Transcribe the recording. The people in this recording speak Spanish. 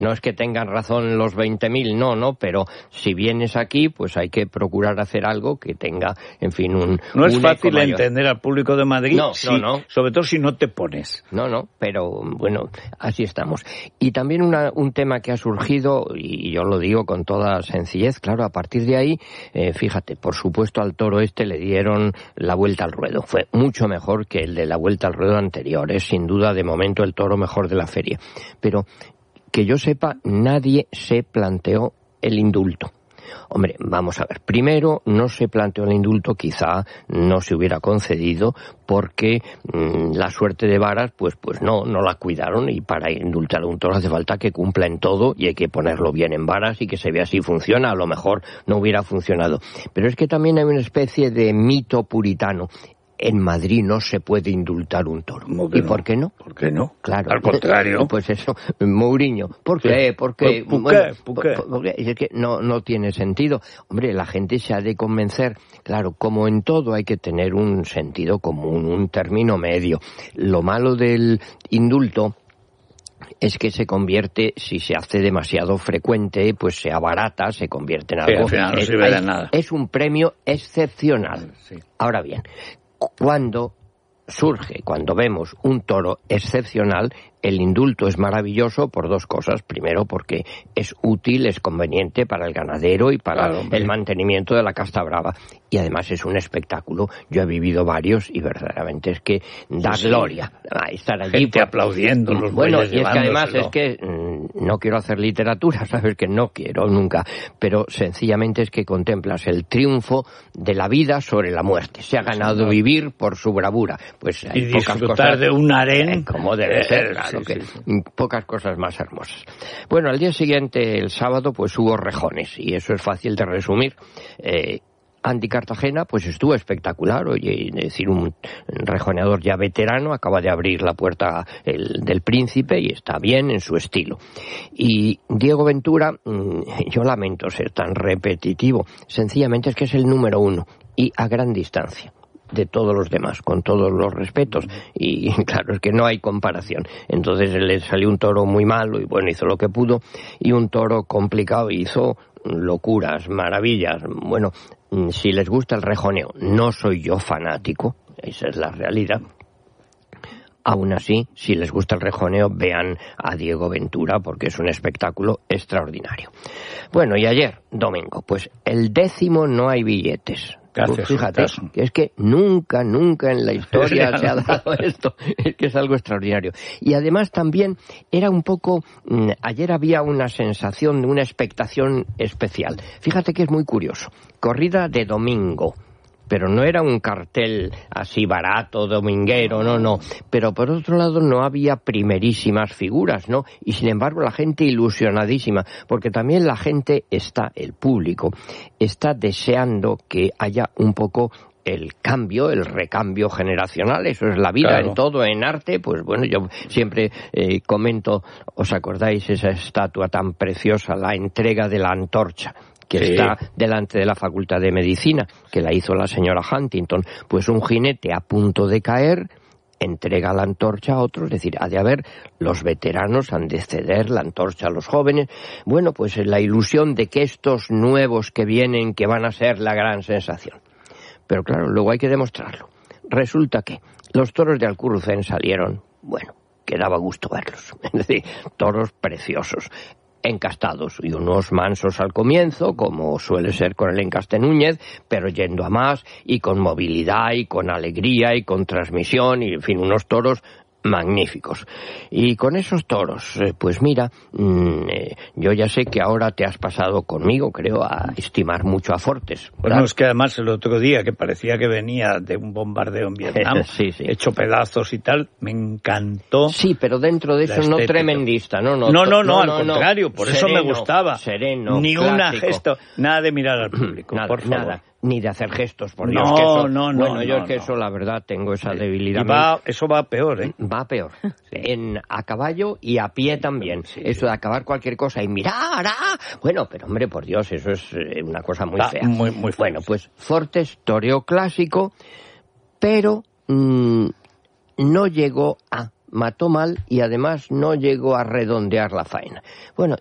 No es que tengan razón los 20.000, no, pero si vienes aquí, pues hay que procurar hacer algo que tenga, en fin, No es fácil entender al público de Madrid, no. Sobre todo si no te pones. No, pero bueno, así estamos. Y también un tema que ha surgido, y yo lo digo con toda sencillez, claro, a partir de ahí, fíjate, por supuesto al toro le dieron la vuelta al ruedo. Fue mucho mejor que el de la vuelta al ruedo anterior. Es sin duda, de momento, el toro mejor de la feria. Pero que yo sepa, nadie se planteó el indulto. Hombre, vamos a ver. Primero, no se planteó el indulto, quizá no se hubiera concedido porque la suerte de Varas, pues no la cuidaron, y para indultar a un toro hace falta que cumpla en todo y hay que ponerlo bien en varas y que se vea si funciona. A lo mejor no hubiera funcionado. Pero es que también hay una especie de mito puritano. En Madrid no se puede indultar un toro. ¿Y por qué no? ¿Por qué no? Claro. Al contrario. Pues eso, Mourinho. ¿Por qué? Porque es que no tiene sentido. Hombre, la gente se ha de convencer. Claro, como en todo hay que tener un sentido común, un término medio. Lo malo del indulto es que se convierte, si se hace demasiado frecuente, pues se abarata, se convierte en algo. Al final no sirve de nada. Es un premio excepcional. Sí. Ahora bien, cuando vemos un toro excepcional, el indulto es maravilloso por dos cosas. Primero, porque es útil, es conveniente para el ganadero y para el mantenimiento de la casta brava. Y además es un espectáculo. Yo he vivido varios y verdaderamente es que da gloria estar allí. Gente aplaudiendo los bueyes. Y es que además es que no quiero hacer literatura, sabes que no quiero nunca, pero sencillamente es que contemplas el triunfo de la vida sobre la muerte. Se ha ganado vivir por su bravura. Pues hay y pocas disfrutar cosas, de un harén como debe ser, claro. Pocas cosas más hermosas. Bueno, al día siguiente, el sábado, pues hubo rejones, y eso es fácil de resumir. Andy Cartagena, pues estuvo espectacular. Oye, es decir, un rejoneador ya veterano, acaba de abrir la puerta del Príncipe y está bien en su estilo. Y Diego Ventura, yo lamento ser tan repetitivo, sencillamente es que es el número 1 y a gran distancia de todos los demás, con todos los respetos, y claro, es que no hay comparación. Entonces le salió un toro muy malo y bueno, hizo lo que pudo, y un toro complicado hizo locuras, maravillas. Bueno, si les gusta el rejoneo, no soy yo fanático, esa es la realidad. Aún así, si les gusta el rejoneo, vean a Diego Ventura, porque es un espectáculo extraordinario. Bueno, y ayer, domingo, pues el 10º no hay billetes. Pues fíjate, que es que nunca en la historia se ha dado esto, es que es algo extraordinario. Y además también era un poco, ayer había una sensación de una expectación especial. Fíjate que es muy curioso, corrida de domingo, pero no era un cartel así barato, dominguero, no. Pero por otro lado no había primerísimas figuras, ¿no? Y sin embargo la gente ilusionadísima, porque también la gente el público, está deseando que haya un poco el cambio, el recambio generacional. Eso es la vida, claro. En todo, en arte, pues bueno, yo siempre comento, ¿os acordáis esa estatua tan preciosa, la entrega de la antorcha? Que está delante de la Facultad de Medicina, que la hizo la señora Huntington. Pues un jinete a punto de caer entrega la antorcha a otro, es decir, ha de haber, los veteranos han de ceder la antorcha a los jóvenes. Bueno, pues la ilusión de que estos nuevos que vienen, que van a ser la gran sensación. Pero claro, luego hay que demostrarlo. Resulta que los toros de Alcurrucén salieron, bueno, que daba gusto verlos, es decir, toros preciosos, encastados, y unos mansos al comienzo, como suele ser con el encaste Núñez, pero yendo a más, y con movilidad, y con alegría, y con transmisión, y en fin, unos toros magníficos. Y con esos toros, pues mira, yo ya sé que ahora te has pasado conmigo, creo, a estimar mucho a Fortes, ¿verdad? Bueno, es que además el otro día, que parecía que venía de un bombardeo en Vietnam, hecho pedazos y tal, me encantó. Sí, pero dentro de eso no tremendista, no, al contrario, por eso me gustaba. Sereno, ni clásico. Una gesto, nada de mirar al público, por favor. Nada. Ni de hacer gestos, por Dios. Eso, la verdad, tengo esa debilidad. Y eso va peor, ¿eh? Va peor. A caballo y a pie también. Sí. Eso de acabar cualquier cosa y mirar, bueno, pero hombre, por Dios, eso es una cosa muy fea. Muy fea. Bueno, pues Fortes toreó clásico, pero no llegó a mató mal y además no llegó a redondear la faena. Bueno,